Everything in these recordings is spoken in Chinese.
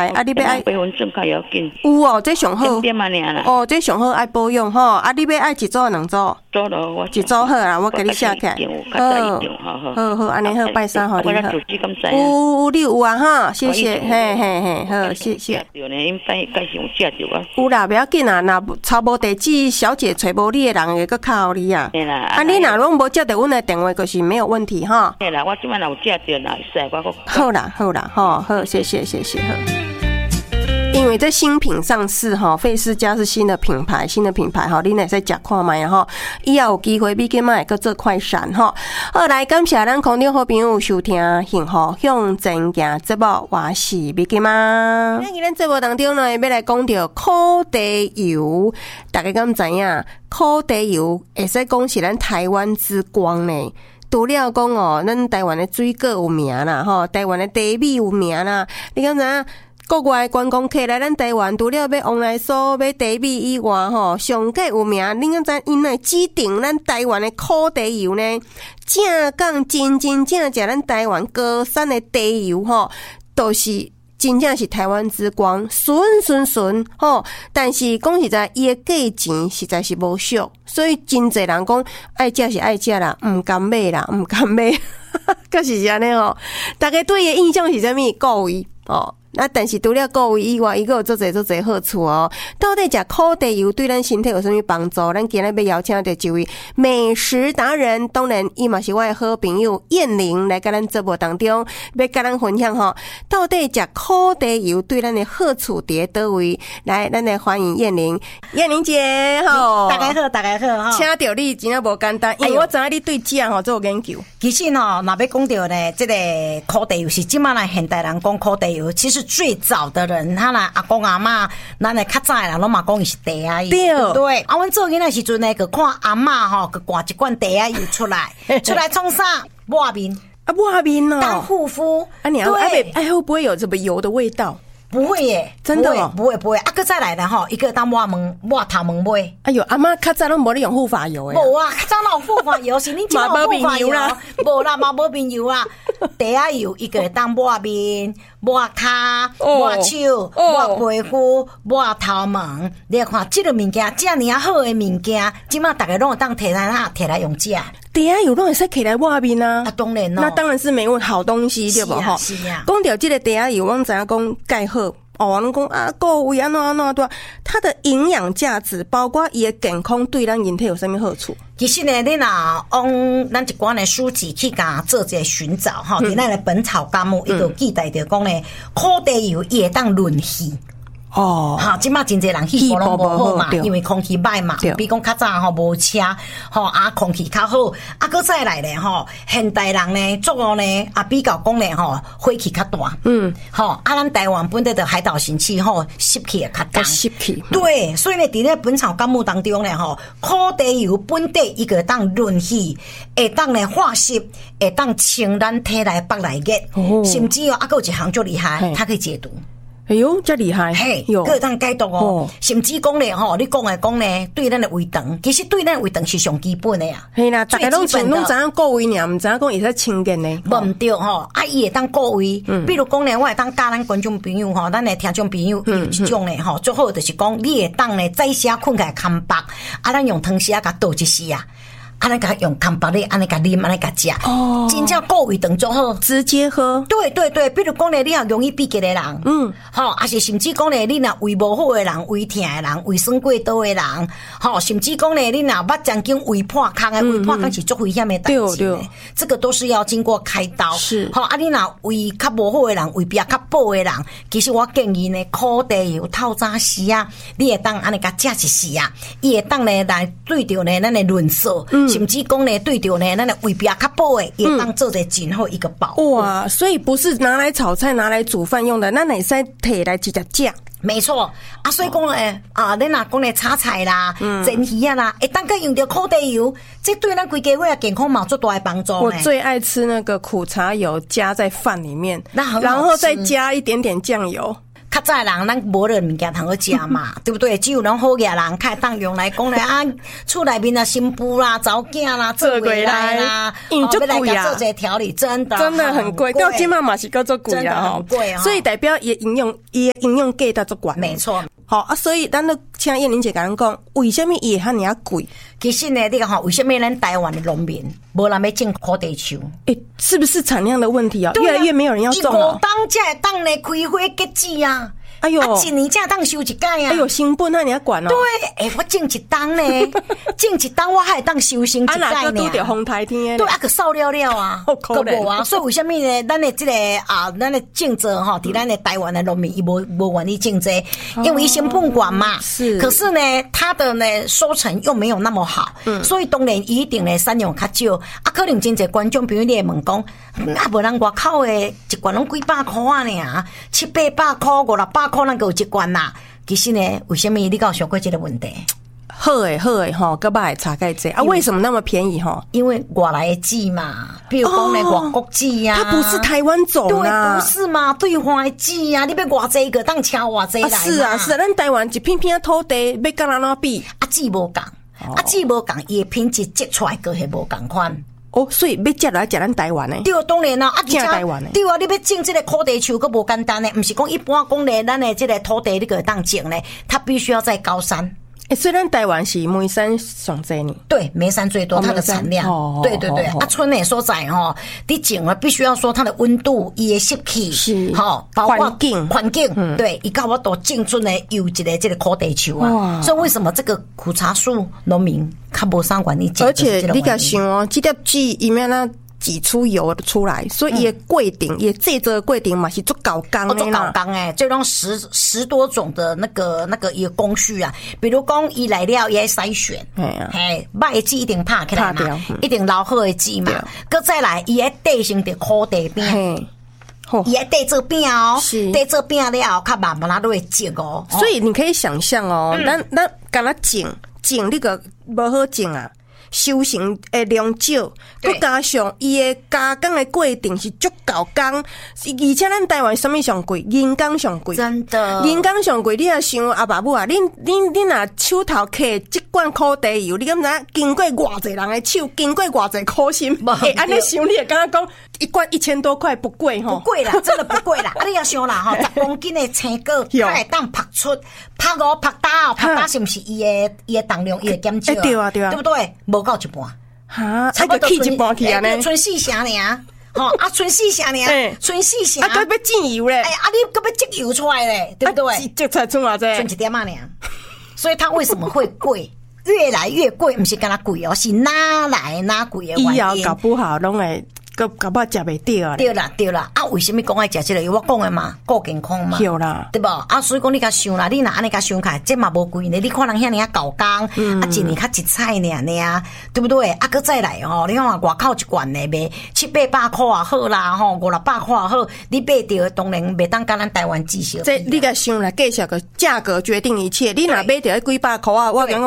来，啊，你要爱备份证较要紧。 有哦，这上好。 点嘛尔啦。 哦，这上好爱保养吼，啊，你要爱一组两组？ 组咯，我一组好啦，我给你写起来。好，安尼好，拜三好，你好。有，你有啊哈，谢谢，嘿，好，谢谢。有啦，不要紧啊，若抄无地址，小姐找无你的人会搁敲你啊。 对啦。 啊，你若拢无接到阮的电话，就是没有问题哈。 对啦，我即摆若有接到啦，会使我。 好啦，好，谢谢，好。因为这新品上市哈，费世家是新的品牌哈，你也在吃看卖哈，以后有机会你今麦个做快闪哈。好，来感谢咱空中好朋友收听幸福向前行节目，我是美金妈。今日咱节目当中呢，要来讲到苦茶油，大家敢知影？苦茶油会使讲是咱台湾之光呢。除了讲哦，咱台湾的水果有名啦，吼，台湾的茶米有名啦，你敢知影？国外观光客来咱台湾，除了要往来所买茶米以外，吼，上界有名，你敢知因来指定咱台湾的苦茶油呢？正讲真正咱台湾高山的茶油吼，都是真正是台湾之光，纯吼。但是讲实在，伊的价钱实在是无俗，所以真侪人讲爱食是爱食啦，毋甘买啦，确实是安尼吼。大家对伊的印象是啥物？够味哦。那但是除了各位以外，伊个有做侪好处哦。到底食苦茶油对咱身体有啥物帮助？咱今日要邀请到一位美食达人，当然伊嘛是我的好朋友燕玲来跟咱节目当中要跟咱分享吼。到底食苦茶油对咱的好处伫倒位？来，咱来欢迎燕玲，燕玲姐吼， 大家好哈。 请到你真正无简单，因为我知影你对食吼做研究。 其实吼，若要讲到呢，这个苦茶油是即马来现代人讲苦茶油，其实最早的人，他啦阿公阿嬷，咱来较早的人拢嘛讲伊是茶油，对。啊，阮做囡仔时阵呢，去看阿嬷吼，去灌一罐茶油出来创啥？抹面啊，抹面哦， 当护肤啊，你会不会有什么油的味道？ 不会耶， 真的哦， 不会。啊，再来的吼，一个当抹头毛尾。 哎呦，阿妈较早拢无咧用护发油诶。 无啊，较早哪有护发油？是恁即马护发油啦？无啦，嘛无面油啊，茶油一个当抹面、抹骹、抹手、抹皮肤、抹头毛。你看，即个物件，遮尔啊好诶物件，即马大家拢会当摕来用食。 茶油拢会使起来抹面啊！ 啊，当然咯， 那当然是没问好东西对不吼？ 是啊。 讲到这个茶油，我知影讲钙好哦，人讲啊，够胃安怎对，它的营养价值，包括伊的健康，对咱人体有啥物好处？ 其实呢，你若往咱一寡的书籍去甲做一个寻找吼，伫咱的《本草纲目》伊就记载着讲呢，苦茶油伊会当润肺。 哦， 哈，即马真侪人气都无好嘛，因为空气歹嘛，比讲较早吼无车，吼啊空气较好，啊搁再来咧吼，现代人呢做呢啊比较讲咧吼，火气较大，吼啊咱台湾本地的海岛型气候湿气也较重， 湿气， 对，所以呢，伫咧本草纲目当中咧吼，苦茶油本地伊个当润肺，会当咧化湿，会当清咱体内北来热，甚至啊搁有一项最厉害，它可以解毒。 哎呦，真厉害！ 嘿，个当解毒哦，甚至讲咧吼，你讲来讲咧，对咱的胃肠，其实对咱胃肠是上基本的呀。 嘿啦，大家拢知影顾胃尔，唔知影讲会使清健呢。 无毋对吼，啊，伊会当顾胃。比如讲咧，我会当教咱观众朋友吼，咱的听众朋友有一种咧吼，最好就是讲你会当咧早些困起来空腹，啊，咱用汤匙啊，甲倒一丝啊。安尼甲用空白咧，安尼甲啉，安尼甲食，真正顾胃肠做好， 直接喝。 对，比如讲咧，你也容易闭结的人，吼，啊是甚至讲咧，你若胃无好的人、胃疼的人、胃酸过多的人，吼，甚至讲咧，你若捌曾经胃破空的，胃破空是足危险的代志，对，这个都是要经过开刀， 是， 吼，啊你若胃较无好的人、胃壁较薄的人，其实我建议呢，苦茶油透早时啊，你会当安尼甲食一丝啊，伊会当咧来对着呢咱的润色。甚至讲呢，对着呢，咱的胃壁较薄的，也当做一真好一个保护。 哇，所以不是拿来炒菜、拿来煮饭用的，咱会使摕来直接食。 没错啊，所以讲咧啊，咱若讲咧炒菜啦、煎鱼啊啦，会当个用到苦茶油，这对咱规家伙健康嘛有最大的帮助。 我最爱吃那个苦茶油，加在饭里面，然后再加一点点酱油。 较早人咱无了物件通好食嘛，对不对？只有咱好嘢人较当用来讲咧啊，厝内面啊新妇啦、查某囝啦、做过来啦， 因为就贵啊， 做这调理真的很贵，到今嘛嘛是够做贵啊， 很贵啊， 所以代表伊营养价值足高， 没错。 好啊，所以咱都请燕玲姐甲咱讲，为什么伊会遐尔贵？ 其实呢，你看为什么咱台湾的农民无人要种苦地树？ 是不是产量的问题啊？越来越没有人要种了。 当才会当咧开花结籽啊！ 哎呦， 一年才当收一届啊！ 哎呦，成本那你要管哦。 对，我种一当呢，种一当我还当收成一届呢。 啊，哪个拄着风台天？ 对，个扫了了啊，个无啊。所以为什么呢？咱的这个咱的种植哈，伫咱的台湾的农民伊无愿意种植，因为成本高嘛。 是。 可是呢，它的呢收成又没有那么好，所以当然一定呢产量较少。啊，可能真侪观众朋友你会问讲，啊，无人外口的一罐拢几百块啊呢，700-800块、500-600块，咱个有一罐啦。其实呢，为什么你敢有想过这个问题？ 好诶吼，个摆查盖这啊，为什么那么便宜吼？ 因为外来的籽嘛，比如讲呢外国籽呀， 它不是台湾种啊， 对，不是嘛？对方的籽啊，你要偌济个当请偌济来嘛？ 是啊，咱台湾一片片土地要跟哪比？ 啊，籽无共，啊籽无共，伊的品质结出来个系无共款。 哦，所以要食来食咱台湾的， 对，当然啦， 食台湾的， 对啊，你要种这个苦地树，佫无简单的，不是讲一般讲咧，咱的这个土地你个当种咧，它必须要在高山。 虽然台湾是梅山上济呢， 对，梅山最多，它的产量，对对对，啊，村内所在吼，你种了必须要说它的温度、伊的湿气是， 好， 环境， 对，伊到我都种出来有一个这个苦地树啊，所以为什么这个苦茶树农民较无啥愿意种？ 而且你甲想哦，这粒籽伊面那挤出油出来，所以伊的过程，伊制作的过程嘛是足高工的啦， 足高工诶，就用十多种的那个一个工序啊，比如讲伊来了伊要筛选，嘿，歹的籽一定拍起来嘛，一定留好的籽嘛，搁再来伊要地成着苦地饼，伊要地做饼哦，地做饼了后，较慢慢都会结哦。 所以你可以想象哦，咱敢若种那个无好种啊。收成的量少，佮加上伊的加工的过程是足高工，而且咱台湾什么上贵？人工上贵， 真的， 人工上贵。你也想阿爸母啊，恁若手头摕一罐苦地油，你敢知经过偌济人的手，经过偌济苦心？安尼想你会感觉讲一罐1000多块不贵吼？ 不贵啦，真的不贵啦。啊，你要想啦吼，10公斤的青果，它会当拍出拍5拍打是不是伊的重量伊会减少？ 对啊， 对不对？无到一半， 哈，差不多起一半去啊呢， 剩4成尔，吼啊，剩4成尔，剩4成， 啊，佮要进油咧， 啊，你佮要积油出来咧，对不对？ 积出来剩偌济？ 剩1点嘛尔，所以它为什么会贵？越来越贵，不是干那贵哦，是哪来哪贵的原因？ 以后搞不好拢会。搞不好食袂着啊！ 对啦，啊，为什么讲爱食这个？我讲的嘛，顾健康嘛， 对啦， 对不？啊，所以讲你甲想啦，你若安尼甲想起来，这嘛无贵呢。你看人遐尔搞工，啊，一年较一菜尔，对不对？啊，搁再来吼，你看外口一罐的卖700-800块也好啦，吼500-600块也好，你买着当然袂当甲咱台湾至少。 这你甲想啦，计价个价格决定一切。你若买着几百块啊，我讲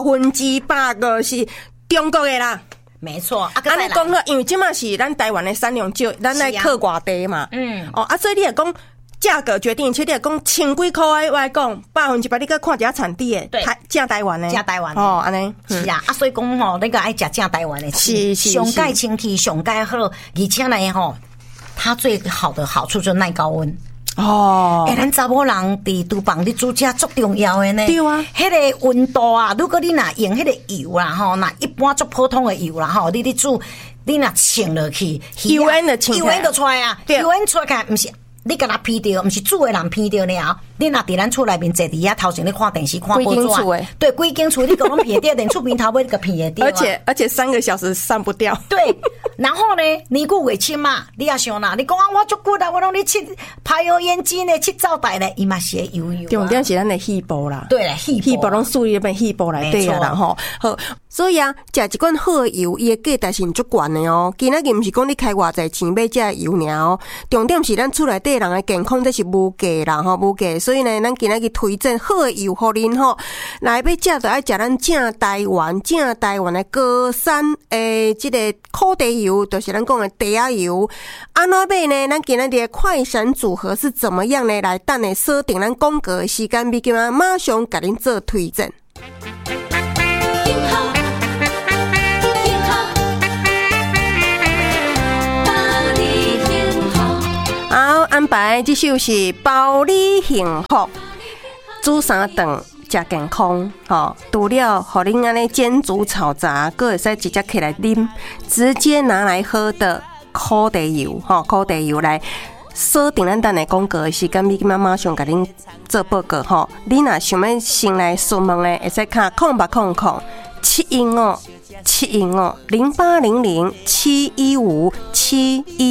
100%个是中国的啦。 没错，啊， 安尼讲好，因为即嘛是咱台湾的产量少，咱来靠外地嘛。所以你来讲价格决定一切，你来讲千几块的，我来讲100%你搁看一下产地的，正台湾的，哦，安尼是啊，所以讲吼，那个爱食正台湾的， 是上盖清气，上盖好，而且呢吼，它最好的好处就是耐高温。咱查某人伫厨房你煮食足重要的呢。 对啊， 迄个温度啊，如果你若用迄个油啦吼，那一般足普通的油啦吼，你煮，你若浸落去， 油烟就出来啊，油烟出来，毋是你甲它偏掉，毋是煮的人偏掉了。你若伫咱厝内面坐伫遐头前咧看电视看报纸，对，规间厝你讲拢偏掉，连厝边头尾你个偏掉。 而且3个小时散不掉。 对，然后呢，年久月深嘛，你也想啦，你讲我足久啦，我拢咧切排油烟机呢，切灶台呢，伊嘛是会油。 重点是咱的细胞啦， 对啦， 细胞拢属于那边细胞内底啊啦吼。好，所以啊，食一罐好的油，伊的价值是足悬的哦。今仔日毋是讲你开偌济钱买这油尔哦，重点是咱厝内底人的健康这是无价啦吼，无价。所以呢，咱今仔日推荐好的油互恁吼，来要食就爱食咱正台湾的高山诶，这个苦茶油，就是咱讲的茶仔油。安怎买呢？咱今仔日的快闪组合是怎么样呢？来等下锁定咱广告的时间，咪今仔马上甲恁做推荐。好，安排这首是包你幸福，煮三顿食健康，吼，除了互恁安尼煎煮炒炸，佫会使直接起来啉，直接拿来喝的苦茶油，吼，苦茶油来锁定咱等下广告的时间，咪今仔马上甲恁做报告吼。你若想要先来询问的，会使卡08007157150800715715。